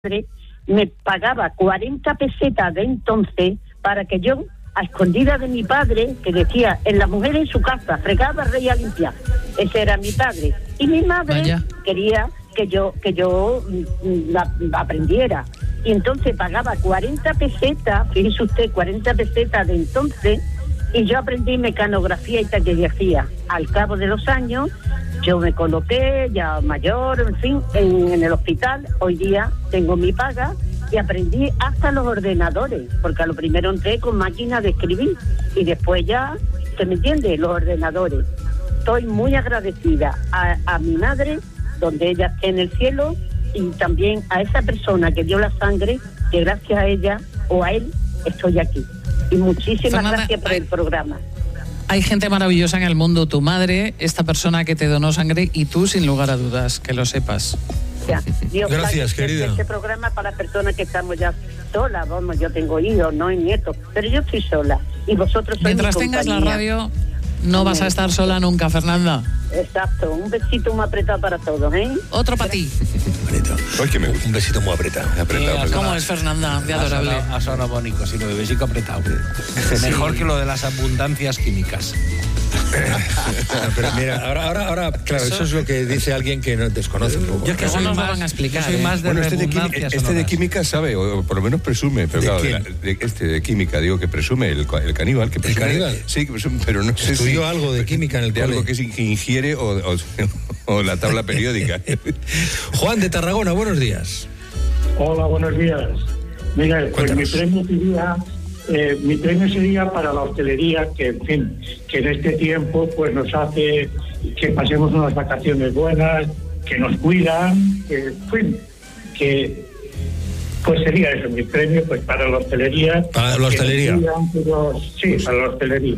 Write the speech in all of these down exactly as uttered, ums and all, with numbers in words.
me pagaba cuarenta pesetas de entonces para que yo, a escondida de mi padre, que decía, en la mujer en su casa, fregaba, reía, limpia. Ese era mi padre. Y mi madre Vaya. quería que yo que yo la, la aprendiera. Y entonces pagaba cuarenta pesetas, fíjese usted, cuarenta pesetas de entonces, y yo aprendí mecanografía y taquigrafía. Al cabo de los años, yo me coloqué, ya mayor, en fin, en, en el hospital. Hoy día tengo mi paga y aprendí hasta los ordenadores, porque a lo primero entré con máquinas de escribir y después ya, ¿se me entiende? Los ordenadores. Estoy muy agradecida a, a mi madre, donde ella esté en el cielo, y también a esa persona que dio la sangre, que gracias a ella o a él estoy aquí. Y muchísimas Fernanda, gracias por el programa. Hay gente maravillosa en el mundo, tu madre, esta persona que te donó sangre y tú, sin lugar a dudas, que lo sepas. Ya, Dios gracias, querida. Este programa para personas que estamos ya solas, vamos, yo tengo hijos, no hay nietos, pero yo estoy sola y vosotros sois Mientras mi tengas compañía. la radio, no vas a estar sola nunca, Fernanda. Exacto, un besito muy apretado para todos, ¿eh? Otro para ti. Ay, que me gusta. Un besito muy apretado. apretado, sí, ¿Cómo es, Fernanda? De adorable. Ha sonado bonito, sino de besito apretado. Sí. Mejor que lo de las abundancias químicas. Pero mira, ahora, ahora, ahora claro, eso, eso es lo que dice alguien que no desconoce un poco. Yo es que soy nos más, van a explicar, yo soy ¿eh? más de bueno, este de, química, este de química sabe, o por lo menos presume, pero ¿De claro, quién? de la, de este de química, digo que presume el, el caníbal, que presume, ¿El caníbal? Sí, que presume, pero no sé Estudió si, algo de química en el de cole. algo que, es, que ingiere o, o, o la tabla periódica. Juan de Tarragona, buenos días. Hola, buenos días. Mira, pues Cuéntanos. mi premio sería, eh, mi premio sería para la hostelería, que en fin, que en este tiempo pues nos hace que pasemos unas vacaciones buenas, que nos cuidan, que, en fin, que pues sería eso, mi premio pues para la hostelería. Para la hostelería. Cuidan, pero, sí, para la hostelería.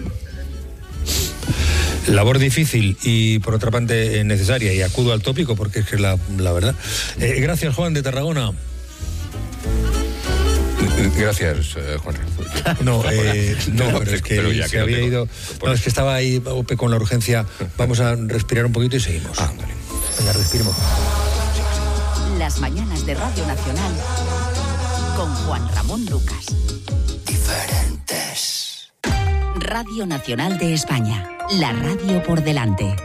Labor difícil y por otra parte eh, necesaria, y acudo al tópico porque es que la, la verdad. Eh, gracias, Juan de Tarragona. Gracias, eh, Juan. No, eh, no, pero es que pero ya se que no había tengo, ido. No, es que estaba ahí Ope con la urgencia. Vamos a respirar un poquito y seguimos. Ah, vale. Venga, respiremos. Las mañanas de Radio Nacional con Juan Ramón Lucas. Diferentes. Radio Nacional de España. La radio por delante.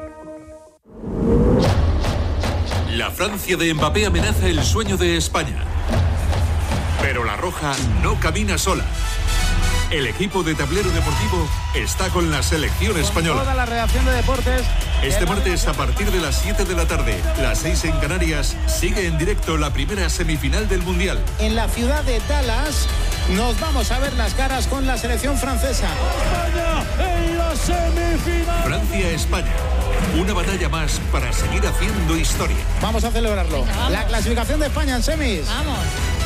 La Francia de Mbappé amenaza el sueño de España. Pero la Roja no camina sola. El equipo de Tablero Deportivo está con la selección española. Toda la redacción de deportes. Este martes a partir de las siete de la tarde, las seis en Canarias, sigue en directo la primera semifinal del Mundial. En la ciudad de Dallas nos vamos a ver las caras con la selección francesa. España en la semifinal. Francia-España. Una batalla más para seguir haciendo historia. Vamos a celebrarlo. Venga, vamos. La clasificación de España en semis. Vamos.